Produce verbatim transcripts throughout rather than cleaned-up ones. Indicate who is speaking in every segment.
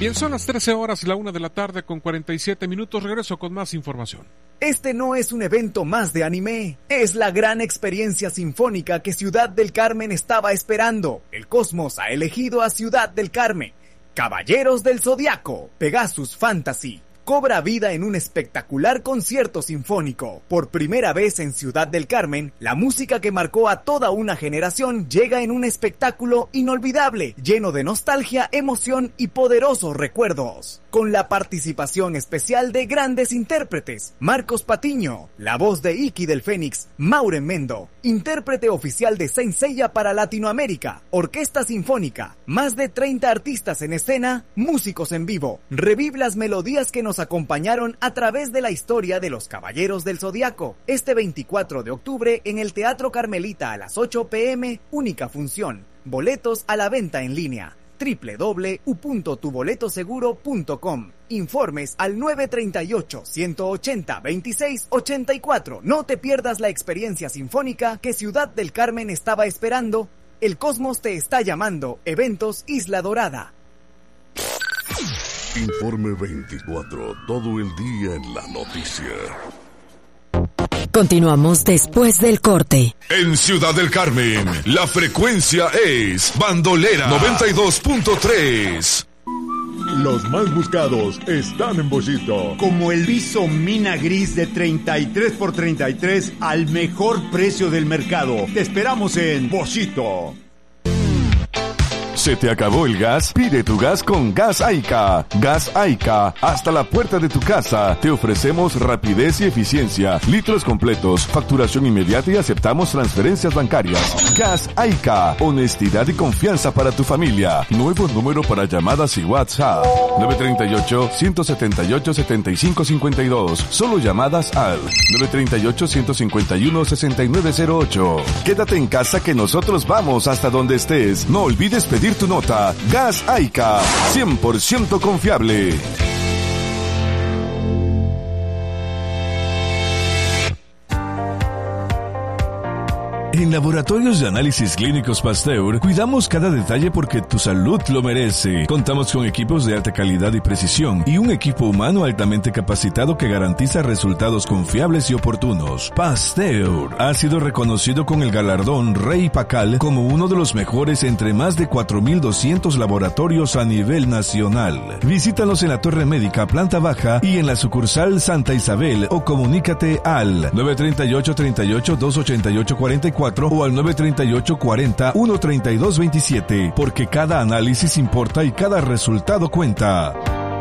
Speaker 1: Bien, son las trece horas, la una de la tarde con cuarenta y siete minutos. Regreso con más información.
Speaker 2: Este no es un evento más de anime, es la gran experiencia sinfónica que Ciudad del Carmen estaba esperando. El Cosmos ha elegido a Ciudad del Carmen. Caballeros del Zodiaco, Pegasus Fantasy, cobra vida en un espectacular concierto sinfónico. Por primera vez en Ciudad del Carmen, la música que marcó a toda una generación llega en un espectáculo inolvidable, lleno de nostalgia, emoción y poderosos recuerdos. Con la participación especial de grandes intérpretes: Marcos Patiño, la voz de Iki del Fénix, Mauren Mendo, intérprete oficial de Saint Seiya para Latinoamérica, Orquesta Sinfónica, más de treinta artistas en escena, músicos en vivo. Revive las melodías que nos acompañaron a través de la historia de los Caballeros del Zodiaco. Este veinticuatro de octubre en el Teatro Carmelita a las ocho pe eme, única función. Boletos a la venta en línea. doble u doble u doble u punto tu boleto seguro punto com. Informes al nueve tres ocho, uno ocho cero, veintiséis ochenta y cuatro. No te pierdas la experiencia sinfónica que Ciudad del Carmen estaba esperando. El Cosmos te está llamando. Eventos Isla Dorada.
Speaker 3: Informe veinticuatro, todo el día en la noticia.
Speaker 4: Continuamos después del corte.
Speaker 5: En Ciudad del Carmen, la frecuencia es Bandolera noventa y dos punto tres.
Speaker 6: Los más buscados están en Boschito.
Speaker 7: Como el liso mina gris de treinta y tres por treinta y tres al mejor precio del mercado. Te esperamos en Boschito.
Speaker 8: ¿Se te acabó el gas? Pide tu gas con Gas Aica. Gas Aica, hasta la puerta de tu casa. Te ofrecemos rapidez y eficiencia, litros completos, facturación inmediata y aceptamos transferencias bancarias. Gas Aica, honestidad y confianza para tu familia. Nuevo número para llamadas y WhatsApp. nueve tres ocho, uno siete ocho, siete cinco cinco dos. Solo llamadas al nueve tres ocho, uno cinco uno, seis nueve cero ocho. Quédate en casa que nosotros vamos hasta donde estés. No olvides pedir tu nota. Gas Aica, cien por ciento confiable. En Laboratorios de Análisis Clínicos Pasteur, cuidamos cada detalle porque tu salud lo merece. Contamos con equipos de alta calidad y precisión y un equipo humano altamente capacitado que garantiza resultados confiables y oportunos. Pasteur ha sido reconocido con el galardón Rey Pacal como uno de los mejores entre más de cuatro mil doscientos laboratorios a nivel nacional. Visítanos en la Torre Médica, planta baja y en la sucursal Santa Isabel o comunícate al nueve tres ocho, tres ocho, dos ocho ocho, cuatro cuatro o al nueve tres ocho, cuarenta, uno treinta y dos veintisiete, porque cada análisis importa y cada resultado cuenta.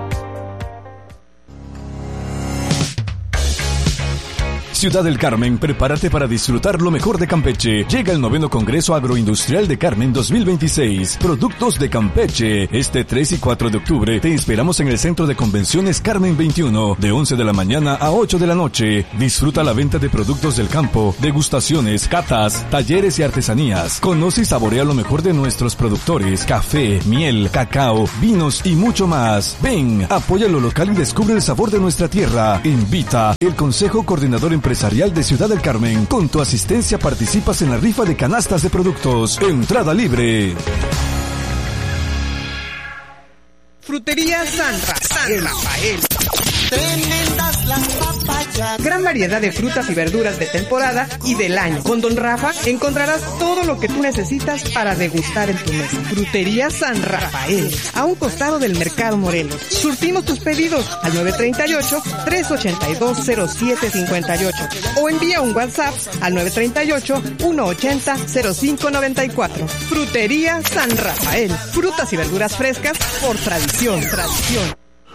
Speaker 8: Ciudad del Carmen, prepárate para disfrutar lo mejor de Campeche. Llega el noveno Congreso Agroindustrial de Carmen dos mil veintiséis. Productos de Campeche. Este tres y cuatro de octubre te esperamos en el Centro de Convenciones Carmen veintiuno, de once de la mañana a ocho de la noche. Disfruta la venta de productos del campo, degustaciones, catas, talleres y artesanías. Conoce y saborea lo mejor de nuestros productores: café, miel, cacao, vinos y mucho más. Ven, apoya lo local y descubre el sabor de nuestra tierra. Invita el Consejo Coordinador Empresarial Empresarial de Ciudad del Carmen. Con tu asistencia participas en la rifa de canastas de productos. Entrada libre.
Speaker 9: Frutería San Rafael. Rafael.
Speaker 10: Tremendas las papayas.
Speaker 9: Gran variedad de frutas y verduras de temporada y del año. Con Don Rafa encontrarás todo lo que tú necesitas para degustar en tu mesa. Frutería San Rafael, a un costado del Mercado Morelos. Surtimos tus pedidos al nueve tres ocho, tres ocho dos, cero siete cinco ocho o envía un WhatsApp al nueve tres ocho, uno ocho cero, cero cinco nueve cuatro. Frutería San Rafael, frutas y verduras frescas por tradición, tradición.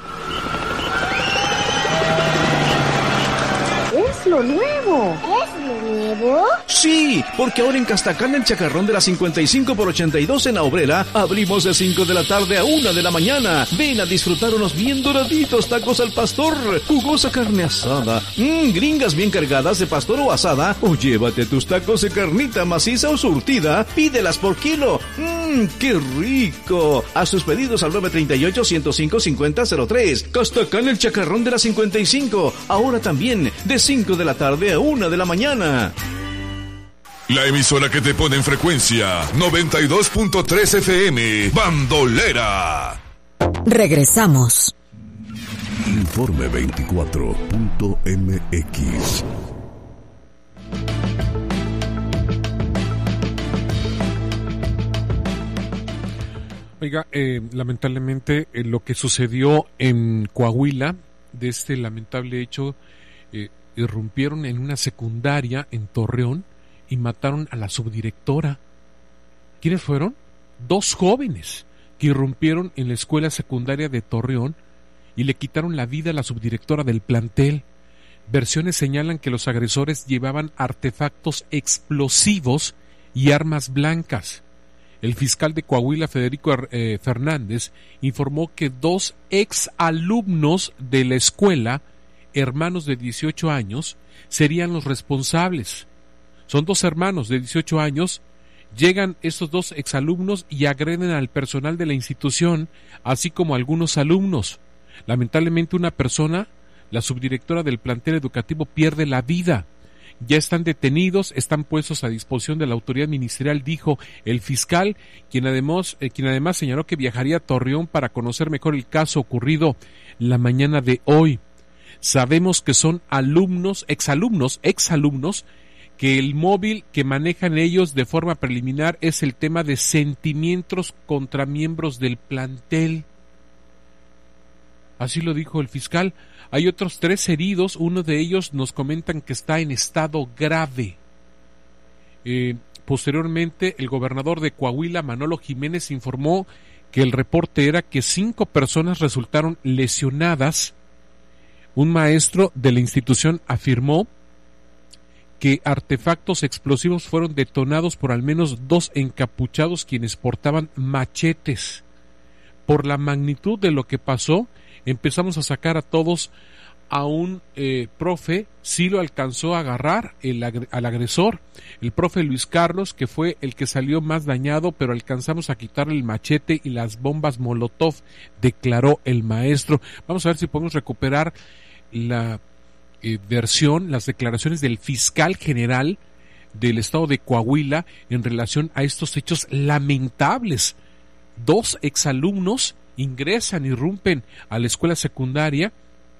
Speaker 11: ¡Es lo nuevo! ¿Es lo nuevo?
Speaker 12: Sí, porque ahora en Castacán, el chacarrón de la cincuenta y cinco por ochenta y dos en la Obrera, abrimos de cinco de la tarde a una de la mañana. Ven a disfrutar unos bien doraditos tacos al pastor, jugosa carne asada, mmm, gringas bien cargadas de pastor o asada, o llévate tus tacos de carnita maciza o surtida, pídelas por kilo. Mmm, qué rico. Haz tus pedidos al nueve tres ocho, ciento cinco, cincuenta cero tres. Castacán, el chacarrón de la cincuenta y cinco, ahora también de cinco de la tarde a una de la mañana.
Speaker 5: La emisora que te pone en frecuencia noventa y dos punto tres F M, Bandolera.
Speaker 4: Regresamos.
Speaker 3: Informe veinticuatro punto m x.
Speaker 1: Oiga, eh, lamentablemente eh, lo que sucedió en Coahuila, de este lamentable hecho, eh, irrumpieron en una secundaria en Torreón y mataron a la subdirectora. ¿Quiénes fueron? Dos jóvenes que irrumpieron en la escuela secundaria de Torreón y le quitaron la vida a la subdirectora del plantel. Versiones señalan que los agresores llevaban artefactos explosivos y armas blancas. El fiscal de Coahuila, Federico eh, Fernández, informó que dos exalumnos de la escuela, hermanos de dieciocho años, serían los responsables. Son dos hermanos de dieciocho años. Llegan estos dos exalumnos y agreden al personal de la institución, así como a algunos alumnos. Lamentablemente una persona, la subdirectora del plantel educativo, pierde la vida. Ya están detenidos, están puestos a disposición de la autoridad ministerial, dijo el fiscal, quien además, eh, quien además señaló que viajaría a Torreón para conocer mejor el caso ocurrido la mañana de hoy. Sabemos que son alumnos, exalumnos, exalumnos, que el móvil que manejan ellos de forma preliminar es el tema de sentimientos contra miembros del plantel. Así lo dijo el fiscal. Hay otros tres heridos, uno de ellos nos comentan que está en estado grave. Eh, posteriormente, el gobernador de Coahuila, Manolo Jiménez, informó que el reporte era que cinco personas resultaron lesionadas. Un maestro de la institución afirmó que artefactos explosivos fueron detonados por al menos dos encapuchados quienes portaban machetes. Por la magnitud de lo que pasó, empezamos a sacar a todos. A un eh, profe sí lo alcanzó a agarrar el, al agresor, el profe Luis Carlos, que fue el que salió más dañado, pero alcanzamos a quitarle el machete y las bombas Molotov, declaró el maestro. Vamos a ver si podemos recuperar la eh, versión, las declaraciones del fiscal general del estado de Coahuila en relación a estos hechos lamentables. Dos exalumnos ingresan, irrumpen a la escuela secundaria.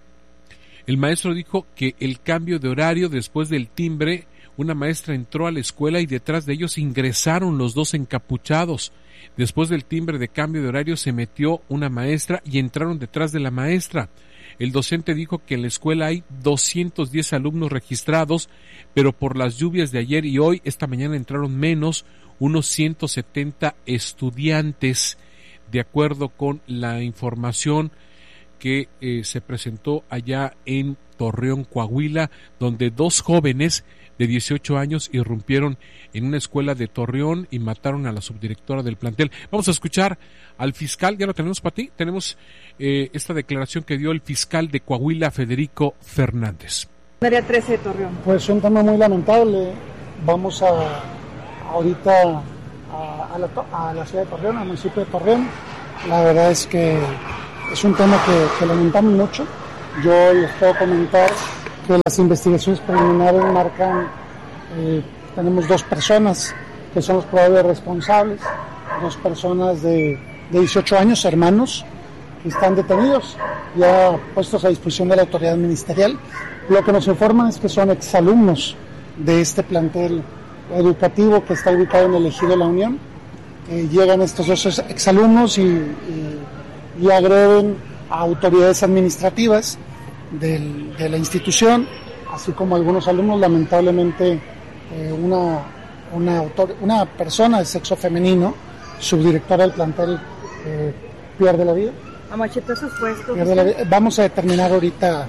Speaker 1: El maestro dijo que el cambio de horario después del timbre, una maestra entró a la escuela y detrás de ellos ingresaron los dos encapuchados. Después del timbre de cambio de horario se metió una maestra y entraron detrás de la maestra. El docente dijo que en la escuela hay doscientos diez alumnos registrados, pero por las lluvias de ayer y hoy, esta mañana entraron menos, unos ciento setenta estudiantes, de acuerdo con la información que eh, se presentó allá en Torreón, Coahuila, donde dos jóvenes de dieciocho años irrumpieron en una escuela de Torreón y mataron a la subdirectora del plantel. Vamos a escuchar al fiscal, ya lo tenemos para ti, tenemos eh, esta declaración que dio el fiscal de Coahuila, Federico Fernández.
Speaker 13: Área trece de Torreón.
Speaker 14: Pues un tema muy lamentable. Vamos a ahorita a, a, la, a la ciudad de Torreón, al municipio de Torreón. La verdad es que es un tema que, que lamentamos mucho. Yo les puedo comentar que las investigaciones preliminares marcan, eh, tenemos dos personas que son los probables responsables, dos personas de, de dieciocho años, hermanos, que están detenidos, ya puestos a disposición de la autoridad ministerial. Lo que nos informan es que son exalumnos de este plantel educativo que está ubicado en el Ejido La Unión. Eh, llegan estos dos exalumnos y, y y agreden a autoridades administrativas del, de la institución, así como algunos alumnos. Lamentablemente eh, una, una, autor, una persona de sexo femenino, subdirectora del plantel, eh, pierde la vida.
Speaker 13: ¿A machetazos fue esto?
Speaker 14: Pierde la vida. Vamos a determinar ahorita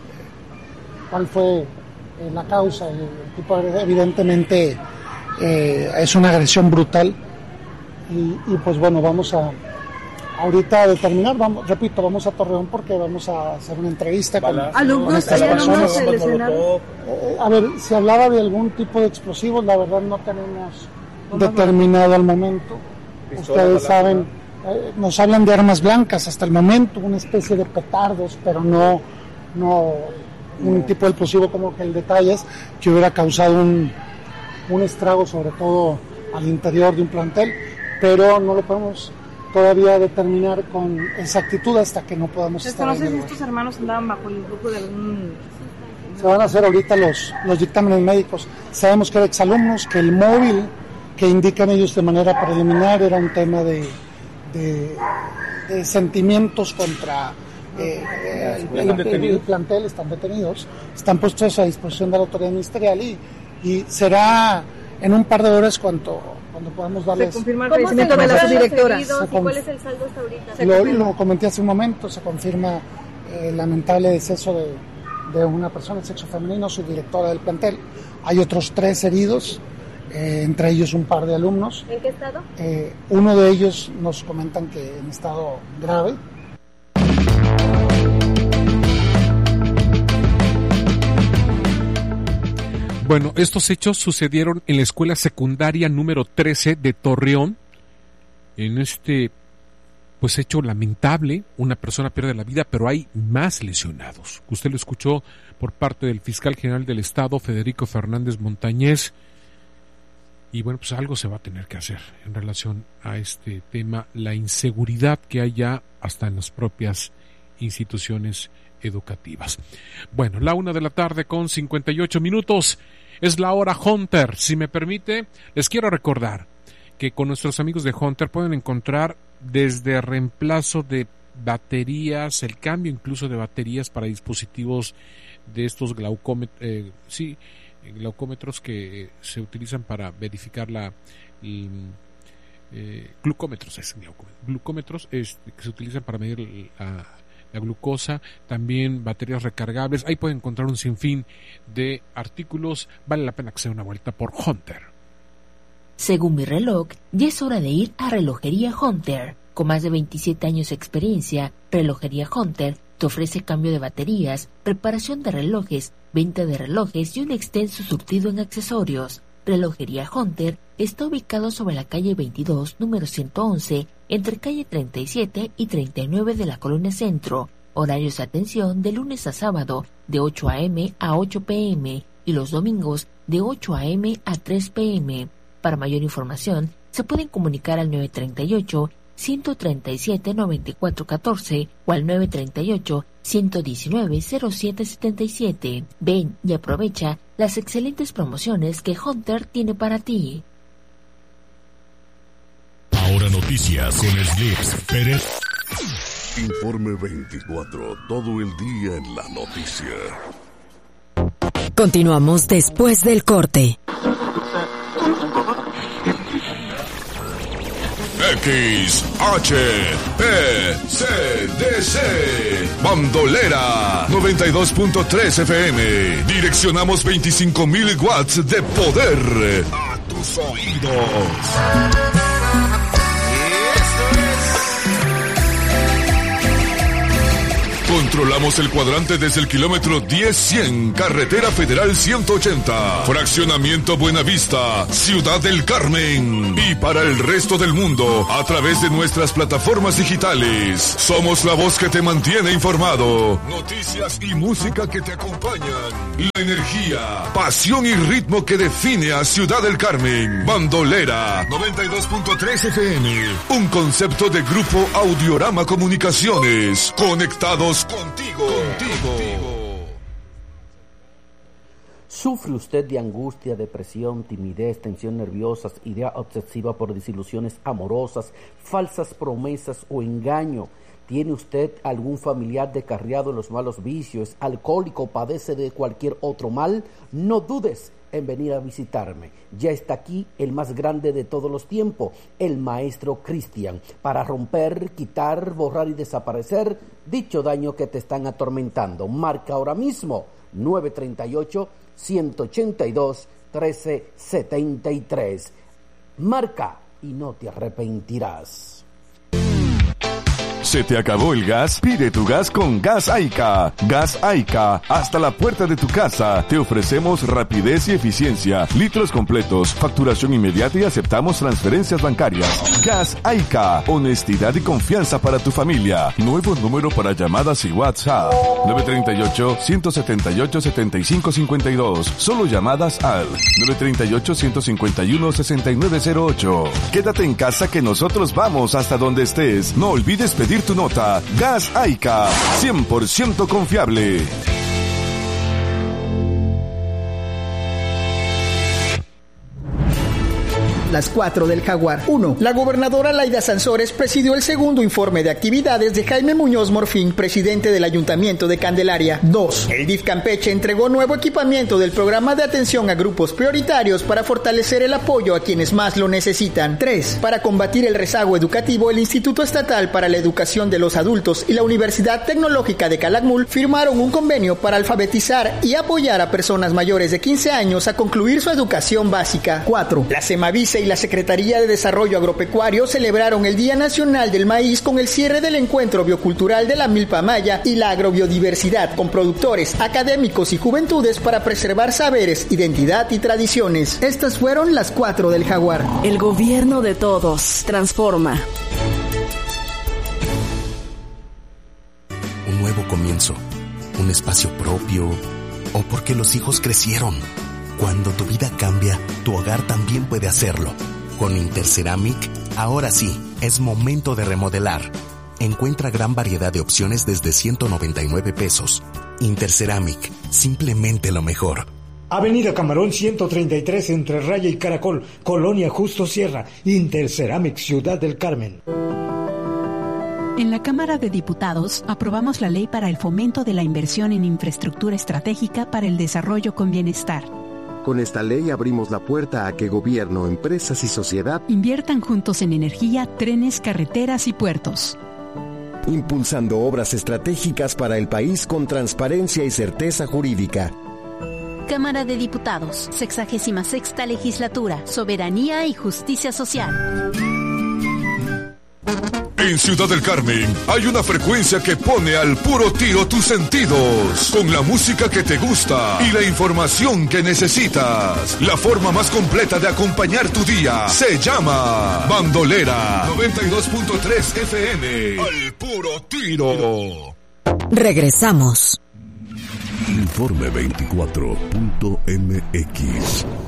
Speaker 14: cuál fue eh, la causa. El tipo, evidentemente eh, es una agresión brutal y, y pues bueno, vamos a ahorita a determinar, vamos, repito, vamos a Torreón porque vamos a hacer una entrevista con, con estas personas. Eh, a ver, si hablaba de algún tipo de explosivos, la verdad no tenemos determinado al momento. Ustedes saben, eh, nos hablan de armas blancas hasta el momento, una especie de petardos, pero no, no un tipo de explosivo como que el detalle es que hubiera causado un, un estrago, sobre todo al interior de un plantel, pero no lo podemos todavía determinar con exactitud hasta que no podamos estar ahí.
Speaker 13: ¿Desconoces si estos hermanos andaban bajo el grupo de algún...?
Speaker 14: Se van a hacer ahorita los, los dictámenes médicos. Sabemos que eran exalumnos, que el móvil que indican ellos de manera preliminar era un tema de, de, de sentimientos contra eh, el, el, el, el plantel, están detenidos, están puestos a disposición de la autoridad ministerial y, y será en un par de horas cuando, cuando podamos darles...
Speaker 13: ¿Se confirma el fallecimiento de la subdirectora?
Speaker 11: ¿Y cuál es el saldo hasta ahorita?
Speaker 14: Lo, lo comenté hace un momento, se confirma el lamentable deceso de, de una persona de sexo femenino, subdirectora del plantel. Hay otros tres heridos, eh, entre ellos un par de alumnos.
Speaker 11: ¿En qué estado?
Speaker 14: Eh, uno de ellos nos comentan que en estado grave.
Speaker 1: Bueno, estos hechos sucedieron en la escuela secundaria número trece de Torreón. En este, pues, hecho lamentable, una persona pierde la vida, pero hay más lesionados. Usted lo escuchó por parte del fiscal general del Estado, Federico Fernández Montañez. Y bueno, pues algo se va a tener que hacer en relación a este tema, la inseguridad que hay ya hasta en las propias instituciones educativas. Bueno, la una de la tarde con cincuenta y ocho minutos, es la hora Hunter. Si me permite, les quiero recordar que con nuestros amigos de Hunter pueden encontrar desde reemplazo de baterías, el cambio incluso de baterías para dispositivos de estos glaucómetros, eh, sí, glaucómetros que eh, se utilizan para verificar la el, eh, glucómetros, es glaucómetros, glucómetros es, que se utilizan para medir la la glucosa, también baterías recargables. Ahí pueden encontrar un sinfín de artículos. Vale la pena que se dé una vuelta por Hunter.
Speaker 15: Según mi reloj, ya es hora de ir a Relojería Hunter. Con más de veintisiete años de experiencia, Relojería Hunter te ofrece cambio de baterías, reparación de relojes, venta de relojes y un extenso surtido en accesorios. Relojería Hunter está ubicado sobre la calle veintidós, número ciento once, entre calle treinta y siete y treinta y nueve de la Colonia Centro. Horarios de atención de lunes a sábado de ocho a eme a ocho pe eme y los domingos de ocho a eme a tres pe eme. Para mayor información, se pueden comunicar al nueve treinta y ocho, ciento treinta y siete, noventa y cuatro catorce o al nueve treinta y ocho, ciento diecinueve, cero siete setenta y siete. Ven y aprovecha las excelentes promociones que Hunter tiene para ti.
Speaker 5: Ahora noticias con Slips Pérez.
Speaker 3: Informe veinticuatro, todo el día en la noticia.
Speaker 4: Continuamos después del corte.
Speaker 5: X H P C D C Bandolera noventa y dos punto tres F M. Direccionamos veinticinco mil watts de poder a tus oídos. Controlamos el cuadrante desde el kilómetro diez cien, Carretera Federal ciento ochenta, Fraccionamiento Buenavista, Ciudad del Carmen. Y para el resto del mundo, a través de nuestras plataformas digitales. Somos la voz que te mantiene informado. Noticias y música que te acompañan. La energía, pasión y ritmo que define a Ciudad del Carmen. Bandolera noventa y dos punto tres F M. Un concepto de Grupo Audiorama Comunicaciones. Conectados contigo, contigo.
Speaker 16: ¿Sufre usted de angustia, depresión, timidez, tensión nerviosas, idea obsesiva por desilusiones amorosas, falsas promesas o engaño? ¿Tiene usted algún familiar descarriado en los malos vicios, alcohólico, padece de cualquier otro mal? No dudes en venir a visitarme. Ya está aquí el más grande de todos los tiempos, el maestro Cristian, para romper, quitar, borrar y desaparecer dicho daño que te están atormentando. Marca ahora mismo nueve treinta y ocho, ciento ochenta y dos, trece setenta y tres. Marca y no te arrepentirás.
Speaker 8: ¿Se te acabó el gas? Pide tu gas con Gas Aica. Gas Aica, hasta la puerta de tu casa. Te ofrecemos rapidez y eficiencia, litros completos, facturación inmediata y aceptamos transferencias bancarias. Gas Aica, honestidad y confianza para tu familia. Nuevo número para llamadas y WhatsApp. nueve tres ocho, uno siete ocho, siete cinco cinco dos. Solo llamadas al nueve tres ocho, uno cinco uno, seis nueve cero ocho. Quédate en casa que nosotros vamos hasta donde estés. No olvides pedir tu nota. Gas Aica, cien por ciento confiable.
Speaker 17: Las cuatro del Jaguar. uno. La gobernadora Laida Sansores presidió el segundo informe de actividades de Jaime Muñoz Morfín, presidente del Ayuntamiento de Candelaria. dos. El D I F Campeche entregó nuevo equipamiento del programa de atención a grupos prioritarios para fortalecer el apoyo a quienes más lo necesitan. tres. Para combatir el rezago educativo, el Instituto Estatal para la Educación de los Adultos y la Universidad Tecnológica de Calakmul firmaron un convenio para alfabetizar y apoyar a personas mayores de quince años a concluir su educación básica. cuatro. La Semavice y la Secretaría de Desarrollo Agropecuario celebraron el Día Nacional del Maíz con el cierre del encuentro biocultural de la Milpa Maya y la agrobiodiversidad, con productores, académicos y juventudes para preservar saberes, identidad y tradiciones. Estas fueron las cuatro del Jaguar.
Speaker 18: El gobierno de todos transforma.
Speaker 19: Un nuevo comienzo, un espacio propio, o porque los hijos crecieron. Cuando tu vida cambia, tu hogar también puede hacerlo. Con Interceramic, ahora sí, es momento de remodelar. Encuentra gran variedad de opciones desde ciento noventa y nueve pesos. Interceramic, simplemente lo mejor.
Speaker 20: Avenida Camarón ciento treinta y tres entre Raya y Caracol, Colonia Justo Sierra, Interceramic, Ciudad del Carmen.
Speaker 21: En la Cámara de Diputados aprobamos la ley para el fomento de la inversión en infraestructura estratégica para el desarrollo con bienestar.
Speaker 22: Con esta ley abrimos la puerta a que gobierno, empresas y sociedad
Speaker 21: inviertan juntos en energía, trenes, carreteras y puertos.
Speaker 22: Impulsando obras estratégicas para el país con transparencia y certeza jurídica.
Speaker 23: Cámara de Diputados, sexagésima sexta legislatura, soberanía y justicia social.
Speaker 5: En Ciudad del Carmen hay una frecuencia que pone al puro tiro tus sentidos, con la música que te gusta y la información que necesitas. La forma más completa de acompañar tu día se llama Bandolera noventa y dos punto tres F M. Al puro tiro.
Speaker 4: Regresamos.
Speaker 3: Informe veinticuatro punto M X